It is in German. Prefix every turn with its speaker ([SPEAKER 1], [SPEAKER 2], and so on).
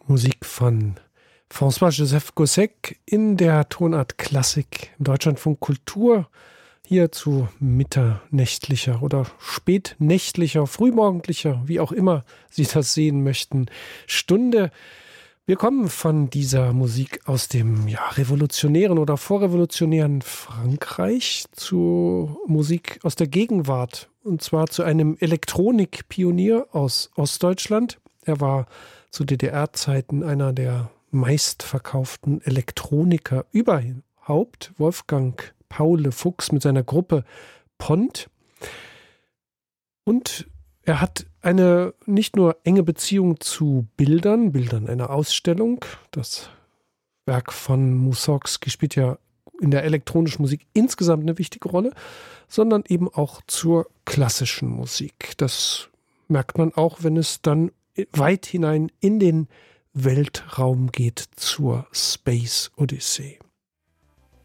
[SPEAKER 1] Musik von François-Joseph Gossec in der Tonart Klassik im Deutschlandfunk Kultur. Hier zu mitternächtlicher oder spätnächtlicher, frühmorgendlicher, wie auch immer Sie das sehen möchten, Stunde. Wir kommen von dieser Musik aus dem revolutionären oder vorrevolutionären Frankreich zu Musik aus der Gegenwart. Und zwar zu einem Elektronikpionier aus Ostdeutschland. Er war zu DDR-Zeiten einer der meistverkauften Elektroniker überhaupt. Wolfgang Paule Fuchs mit seiner Gruppe Pont. Und er hat eine nicht nur enge Beziehung zu Bildern einer Ausstellung. Das Werk von Mussorgsky spielt ja in der elektronischen Musik insgesamt eine wichtige Rolle, sondern eben auch zur klassischen Musik. Das merkt man auch, wenn es dann weit hinein in den Weltraum geht zur Space Odyssey.